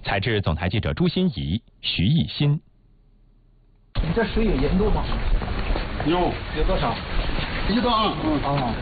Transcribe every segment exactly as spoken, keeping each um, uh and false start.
采制总台记者朱欣怡、徐艺新。 你这水有盐度吗？ 有， 有多少？ 一到二。 嗯啊。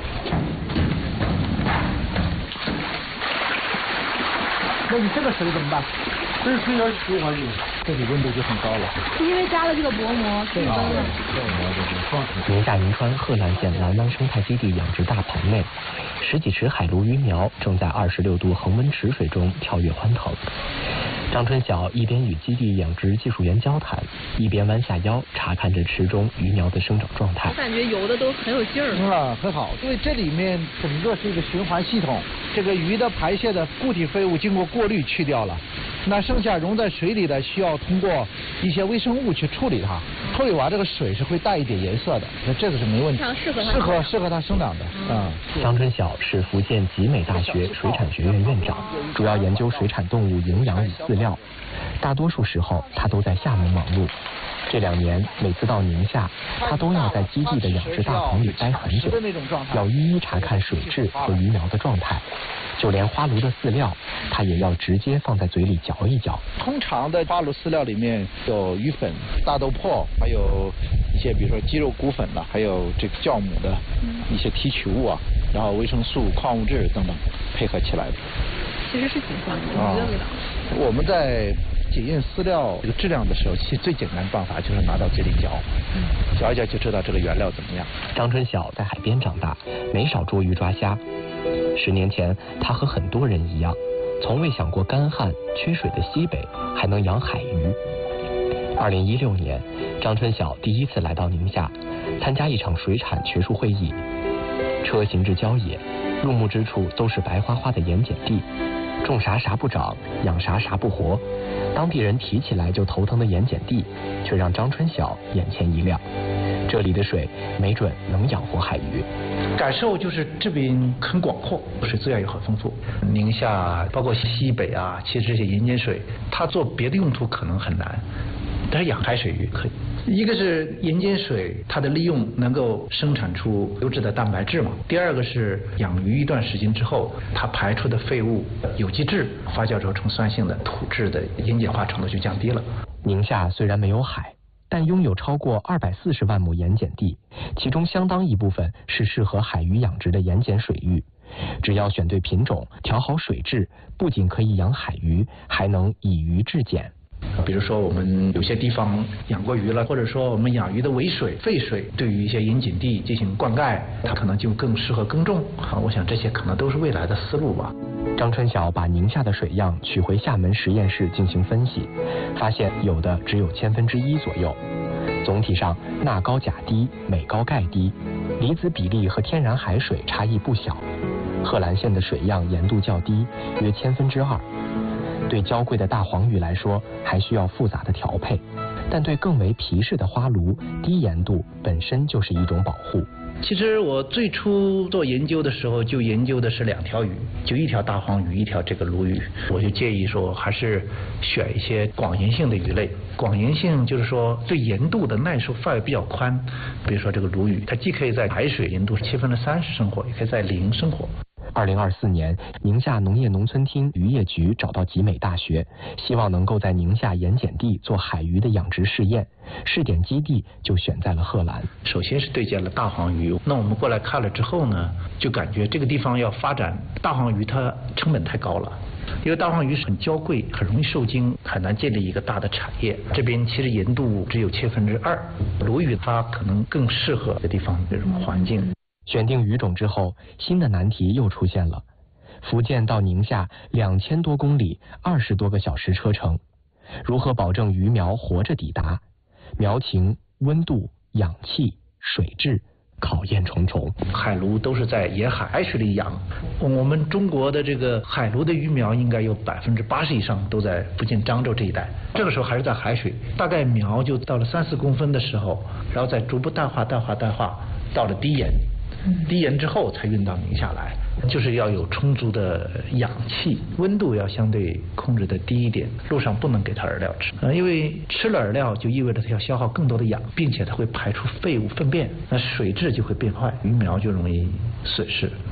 那你这个水怎么办？ 这水要循环性， 这里温度就很高了。 是因为加了这个薄膜升温了。 宁夏银川贺兰县蓝湾生态基地养殖大棚内，十几池海鲈鱼苗正在二十六度恒温池水中跳跃欢腾。张春晓一边与基地养殖技术员交谈，一边弯下腰查看着池中鱼苗的生长状态。 我感觉游的都很有劲儿。 嗯，很好，因为这里面整个是一个循环系统，这个鱼的排泄的固体废物经过过滤去掉了，那剩下溶在水里的需要通过一些微生物去处理它，处理完这个水是会带一点颜色的，那这个是没问题， 适合适合适合它生长的。嗯， 张春晓是福建集美大学水产学院院长，主要研究水产动物营养与饲料。大多数时候他都在厦门忙碌。这两年每次到宁夏，他都要在基地的养殖大棚里待很久，要一一查看水质和鱼苗的状态。就连花鲈的饲料，他也要直接放在嘴里嚼一嚼。 通常的花鲈饲料里面有鱼粉、大豆粕，还有一些比如说鸡肉骨粉了，还有这个酵母的一些提取物啊，然后维生素、矿物质等等配合起来的。 其实是挺香的，我觉得味道。 我们在检验饲料这个质量的时候，其实最简单的办法就是拿到嘴里嚼，嚼一嚼就知道这个原料怎么样。 张春晓在海边长大，没少捉鱼抓虾。十年前，他和很多人一样，从未想过干旱缺水的西北还能养海鱼。二零一六年，张春晓第一次来到宁夏，参加一场水产学术会议。车行至郊野，入目之处都是白花花的盐碱地，种啥啥不长，养啥啥不活。当地人提起来就头疼的盐碱地，却让张春晓眼前一亮。这里的水没准能养活海鱼。 感受就是这边很广阔，水资源也很丰富。宁夏包括西北啊，其实这些盐碱水，它做别的用途可能很难，但是养海水鱼可以。一个是盐碱水，它的利用能够生产出优质的蛋白质嘛。第二个是养鱼一段时间之后，它排出的废物有机质发酵之后成酸性的土质的盐碱化程度就降低了。 宁夏虽然没有海，但拥有超过二百四十万亩盐碱地，其中相当一部分是适合海鱼养殖的盐碱水域。只要选对品种，调好水质，不仅可以养海鱼，还能以鱼制碱。 比如说我们有些地方养过鱼了，或者说我们养鱼的尾水、废水，对于一些盐碱地进行灌溉，它可能就更适合耕种啊。我想这些可能都是未来的思路吧。 张春晓把宁夏的水样取回厦门实验室进行分析，发现有的只有千分之一左右。总体上钠高钾低，镁高钙低，离子比例和天然海水差异不小。贺兰县的水样盐度较低，约千分之二。对娇贵的大黄鱼来说，还需要复杂的调配，但对更为皮实的花鲈，低盐度本身就是一种保护。 其实我最初做研究的时候，就研究的是两条鱼，就一条大黄鱼，一条这个鲈鱼。我就建议说，还是选一些广盐性的鱼类。广盐性就是说对盐度的耐受范围比较宽，比如说这个鲈鱼，它既可以在海水盐度七分之三十生活，也可以在零生活。 二零二四年，宁夏农业农村厅渔业局找到集美大学，希望能够在宁夏盐碱地做海鱼的养殖试验，试点基地就选在了贺兰。 首先是对接了大黄鱼，那我们过来看了之后呢，就感觉这个地方要发展大黄鱼，它成本太高了。因为大黄鱼是很娇贵，很容易受精，很难建立一个大的产业。这边其实盐度只有七分之二，鲈鱼它可能更适合的地方这种环境。 选定鱼种之后，新的难题又出现了。福建到宁夏两千多公里，二十多个小时车程，如何保证鱼苗活着抵达？苗情、温度、氧气、水质，考验重重。 海鲈都是在沿海海水里养，我们中国的这个海鲈的鱼苗应该有百分之八十以上都在福建漳州这一带。这个时候还是在海水，大概苗就到了三四公分的时候，然后再逐步淡化、淡化、淡化，到了低盐。低盐之后才运到宁夏来，就是要有充足的氧气，温度要相对控制的低一点，路上不能给它饵料吃，呃，因为吃了饵料就意味着它要消耗更多的氧，并且它会排出废物粪便，那水质就会变坏，鱼苗就容易损失。